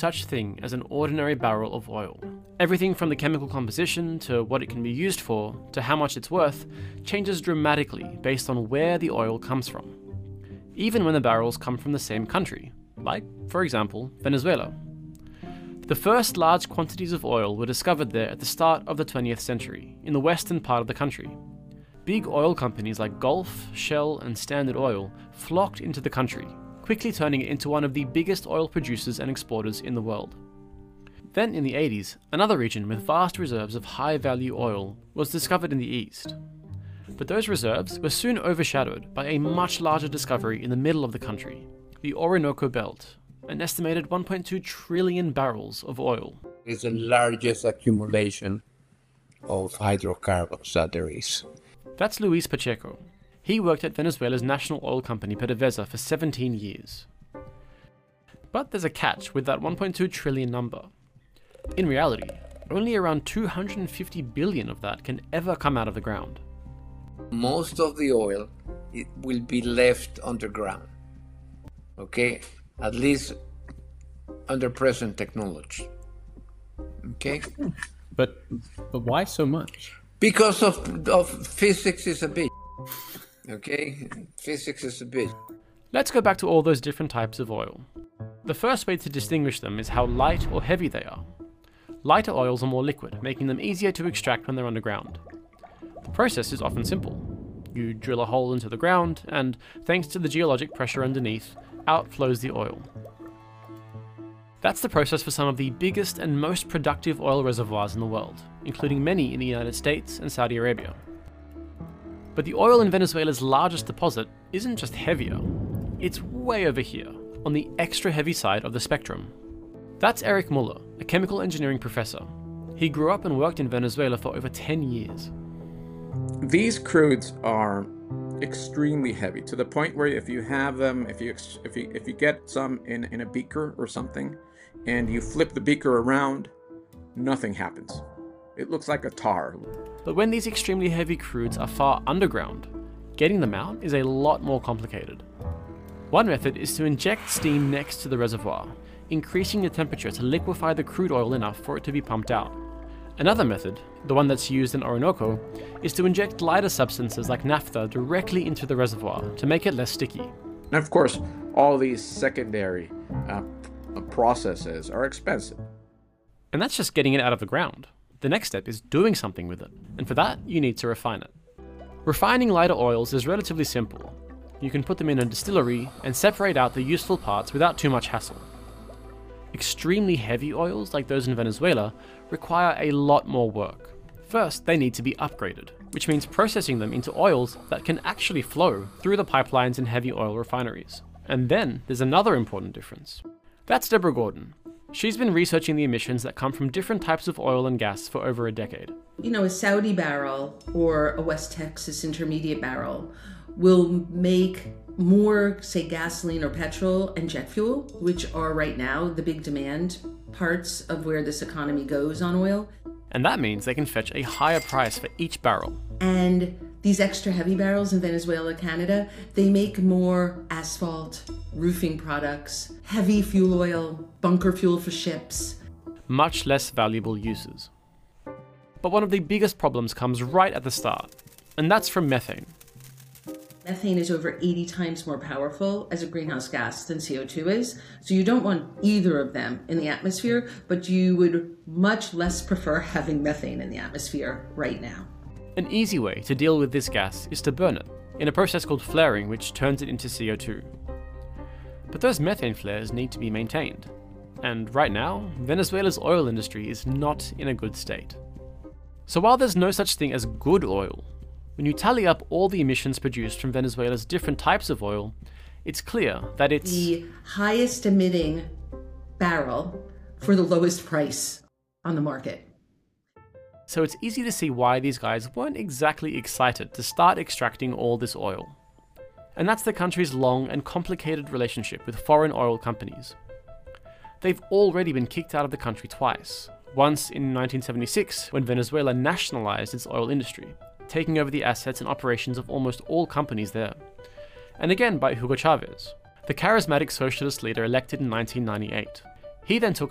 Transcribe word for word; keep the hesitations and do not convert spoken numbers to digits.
such thing as an ordinary barrel of oil. Everything from the chemical composition to what it can be used for to how much it's worth changes dramatically based on where the oil comes from. Even when the barrels come from the same country, like, for example, Venezuela. The first large quantities of oil were discovered there at the start of the twentieth century, in the western part of the country. Big oil companies like Gulf, Shell, and Standard Oil flocked into the country, quickly turning it into one of the biggest oil producers and exporters in the world. Then in the eighties, another region with vast reserves of high-value oil was discovered in the east. But those reserves were soon overshadowed by a much larger discovery in the middle of the country, the Orinoco Belt, an estimated one point two trillion barrels of oil. It's the largest accumulation of hydrocarbons that there is. That's Luis Pacheco. He worked at Venezuela's national oil company PDVSA for seventeen years. But there's a catch with that one point two trillion number. In reality, only around two hundred fifty billion of that can ever come out of the ground. Most of the oil it will be left underground, okay? At least under present technology, okay? But but why so much? Because of, of physics is a bitch, okay? Physics is a bitch. Let's go back to all those different types of oil. The first way to distinguish them is how light or heavy they are. Lighter oils are more liquid, making them easier to extract when they're underground. The process is often simple. You drill a hole into the ground, and thanks to the geologic pressure underneath, out flows the oil. That's the process for some of the biggest and most productive oil reservoirs in the world, including many in the United States and Saudi Arabia. But the oil in Venezuela's largest deposit isn't just heavier, it's way over here, on the extra heavy side of the spectrum. That's Eric Muller, a chemical engineering professor. He grew up and worked in Venezuela for over ten years. These crudes are extremely heavy, to the point where if you have them, if you if you if you get some in in a beaker or something, and you flip the beaker around, nothing happens. It looks like a tar. But when these extremely heavy crudes are far underground, getting them out is a lot more complicated. One method is to inject steam next to the reservoir, increasing the temperature to liquefy the crude oil enough for it to be pumped out. Another method, the one that's used in Orinoco, is to inject lighter substances like naphtha directly into the reservoir to make it less sticky. And of course, all these secondary uh, processes are expensive. And that's just getting it out of the ground. The next step is doing something with it, and for that, you need to refine it. Refining lighter oils is relatively simple. You can put them in a distillery and separate out the useful parts without too much hassle. Extremely heavy oils, like those in Venezuela, require a lot more work. First, they need to be upgraded, which means processing them into oils that can actually flow through the pipelines in heavy oil refineries. And then there's another important difference. That's Deborah Gordon. She's been researching the emissions that come from different types of oil and gas for over a decade. You know, a Saudi barrel or a West Texas Intermediate barrel will make more, say, gasoline or petrol and jet fuel, which are right now the big demand parts of where this economy goes on oil. And that means they can fetch a higher price for each barrel. And these extra heavy barrels in Venezuela, Canada, they make more asphalt, roofing products, heavy fuel oil, bunker fuel for ships. Much less valuable uses. But one of the biggest problems comes right at the start, and that's from methane. Methane is over eighty times more powerful as a greenhouse gas than C O two is. So you don't want either of them in the atmosphere, but you would much less prefer having methane in the atmosphere right now. An easy way to deal with this gas is to burn it, in a process called flaring, which turns it into C O two. But those methane flares need to be maintained. And right now, Venezuela's oil industry is not in a good state. So while there's no such thing as good oil, when you tally up all the emissions produced from Venezuela's different types of oil, it's clear that it's the highest emitting barrel for the lowest price on the market. So it's easy to see why these guys weren't exactly excited to start extracting all this oil. And that's the country's long and complicated relationship with foreign oil companies. They've already been kicked out of the country twice. Once in nineteen seventy-six, when Venezuela nationalized its oil industry, taking over the assets and operations of almost all companies there. And again by Hugo Chavez, the charismatic socialist leader elected in nineteen ninety-eight. He then took